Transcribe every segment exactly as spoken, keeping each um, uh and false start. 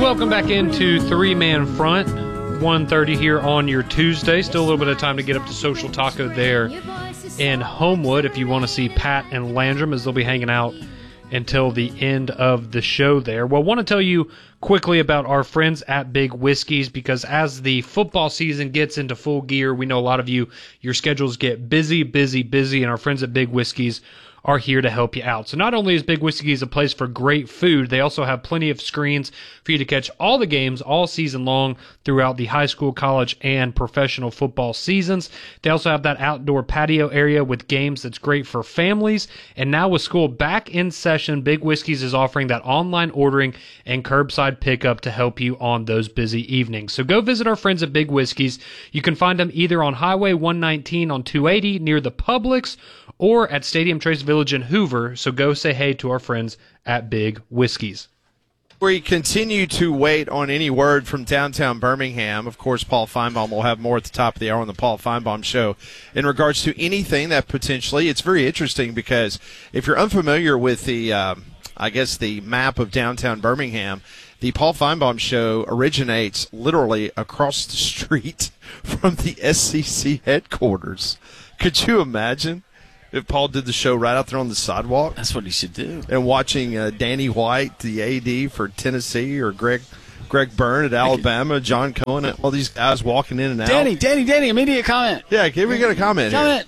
welcome back into Three-Man Front, one thirty here on your Tuesday. Still a little bit of time to get up to Social Taco there in Homewood if you want to see Pat and Landrum, as they'll be hanging out until the end of the show there. Well, I want to tell you quickly about our friends at Big Whiskeys, because as the football season gets into full gear, we know a lot of you, your schedules get busy, busy, busy, and our friends at Big Whiskeys are here to help you out. So not only is Big Whiskeys a place for great food, they also have plenty of screens for you to catch all the games all season long throughout the high school, college, and professional football seasons. They also have that outdoor patio area with games that's great for families. And now with school back in session, Big Whiskeys is offering that online ordering and curbside pickup to help you on those busy evenings. So go visit our friends at Big Whiskeys. You can find them either on Highway one nineteen on two eighty near the Publix, or at Stadium Trace Village in Hoover. So go say hey to our friends at Big Whiskeys. We continue to wait on any word from downtown Birmingham. Of course, Paul Feinbaum will have more at the top of the hour on the Paul Feinbaum Show in regards to anything that potentially, it's very interesting because if you're unfamiliar with the, um, I guess, the map of downtown Birmingham, the Paul Feinbaum Show originates literally across the street from the S C C headquarters. Could you imagine if Paul did the show right out there on the sidewalk? That's what he should do. And watching uh, Danny White, the A D for Tennessee, or Greg Greg Byrne at Alabama, John Cohen, and all these guys walking in and out. Danny, Danny, Danny, immediate comment. Yeah, can we get a comment Comment.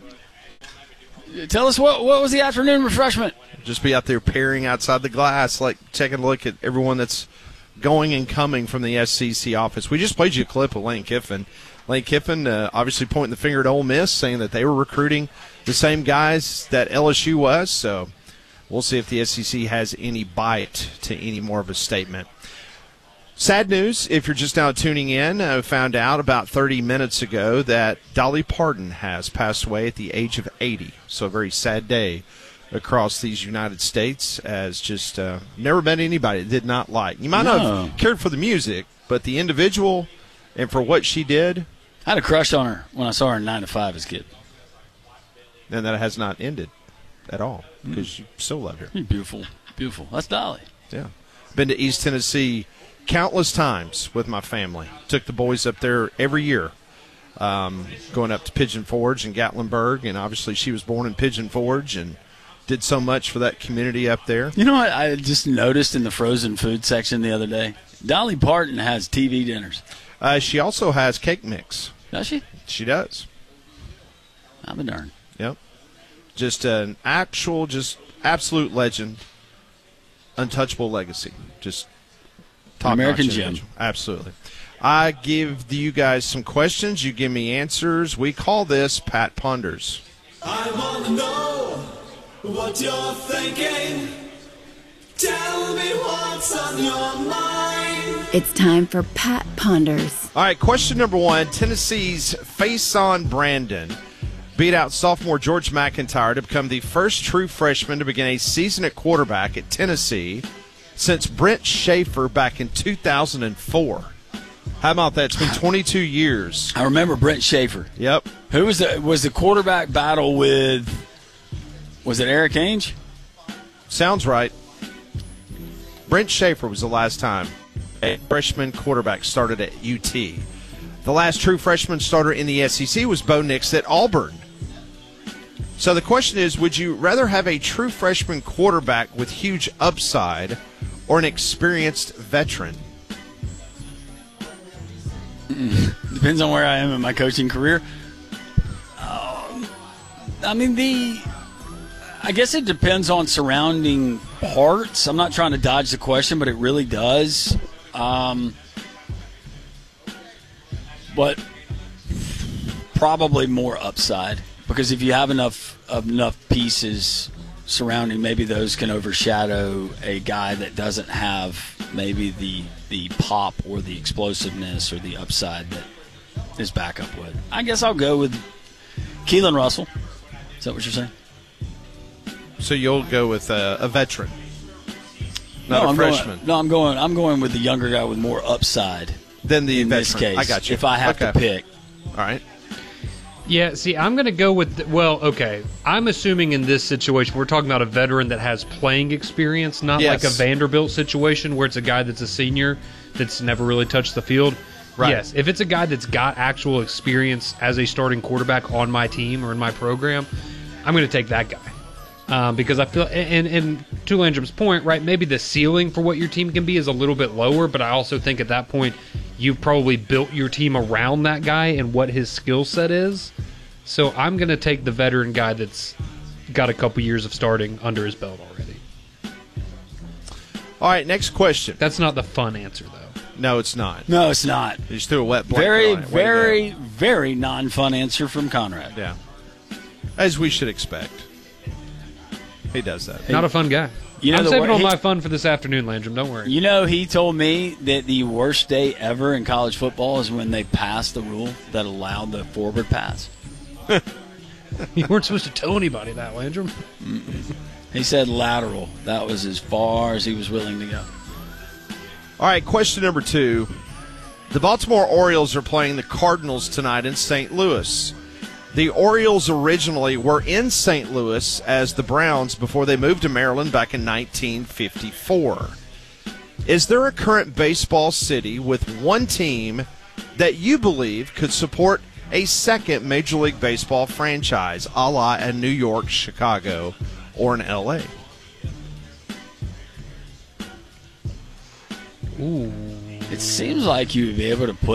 here? Tell us what what was the afternoon refreshment? Just be out there peering outside the glass, like taking a look at everyone that's going and coming from the S C C office. We just played you a clip of Lane Kiffin. Lane Kiffin uh, obviously pointing the finger at Ole Miss, saying that they were recruiting the same guys that L S U was. So we'll see if the S E C has any bite to any more of a statement. Sad news, if you're just now tuning in, I found out about thirty minutes ago that Dolly Parton has passed away at the age of eighty. So a very sad day across these United States, as just uh, never met anybody that did not like. You might No. not have cared for the music, but the individual and for what she did. I had a crush on her when I saw her in nine to five as a kid. And that has not ended at all, because mm. you still love her. Beautiful, beautiful. That's Dolly. Yeah. Been to East Tennessee countless times with my family. Took the boys up there every year, um, going up to Pigeon Forge and Gatlinburg, and obviously she was born in Pigeon Forge and did so much for that community up there. You know what I just noticed in the frozen food section the other day? Dolly Parton has T V dinners. Uh, she also has cake mix. Does she? She does. I'm a darn. Yep. Just an actual, just absolute legend. Untouchable legacy. Just top American gem. Absolutely. I give you guys some questions. You give me answers. We call this Pat Ponders. I want to know what you're thinking. Tell me what's on your mind. It's time for Pat Ponders. All right, question number one. Tennessee's Faison Brandon beat out sophomore George McIntyre to become the first true freshman to begin a season at quarterback at Tennessee since Brent Schaefer back in two thousand four. How about that? It's been twenty-two years. I remember Brent Schaefer. Yep. Who was the was the quarterback battle with? Was it Eric Ainge? Sounds right. Brent Schaefer was the last time a freshman quarterback started at U T. The last true freshman starter in the S E C was Bo Nix at Auburn. So the question is, would you rather have a true freshman quarterback with huge upside or an experienced veteran? Depends on where I am in my coaching career. Um, I mean, the I guess it depends on surrounding parts. I'm not trying to dodge the question, but it really does. Um, but probably more upside, because if you have enough enough pieces surrounding, maybe those can overshadow a guy that doesn't have maybe the the pop or the explosiveness or the upside that his backup would. I guess I'll go with Keelan Russell. Is that what you're saying? So you'll go with a, a veteran, not no, a I'm freshman. Going, no, I'm going. I'm going with the younger guy with more upside than the in veteran. this case. I got you. If I have okay. to pick, all right. Yeah, see, I'm going to go with, the, well, okay. I'm assuming in this situation, we're talking about a veteran that has playing experience, not Yes. like a Vanderbilt situation where it's a guy that's a senior that's never really touched the field. Right. Yes, if it's a guy that's got actual experience as a starting quarterback on my team or in my program, I'm going to take that guy. Um, because I feel, and, and to Landrum's point, right, maybe the ceiling for what your team can be is a little bit lower, but I also think at that point you've probably built your team around that guy and what his skill set is. So I'm going to take the veteran guy that's got a couple years of starting under his belt already. All right, next question. That's not the fun answer, though. No, it's not. No, it's not. You just threw a wet blanket Very, on it. Way to go. very, very non-fun answer from Conrad. Yeah. As we should expect. He does that. Not a fun guy. You know I'm the saving wor- all he- my fun for this afternoon, Landrum. Don't worry. You know, he told me that the worst day ever in college football is when they passed the rule that allowed the forward pass. You weren't supposed to tell anybody that, Landrum. He said lateral. That was as far as he was willing to go. All right, question number two. The Baltimore Orioles are playing the Cardinals tonight in Saint Louis. The Orioles originally were in Saint Louis as the Browns before they moved to Maryland back in nineteen fifty-four. Is there a current baseball city with one team that you believe could support a second Major League Baseball franchise, a la a New York, Chicago, or an L A? Ooh. It seems like you would be able to put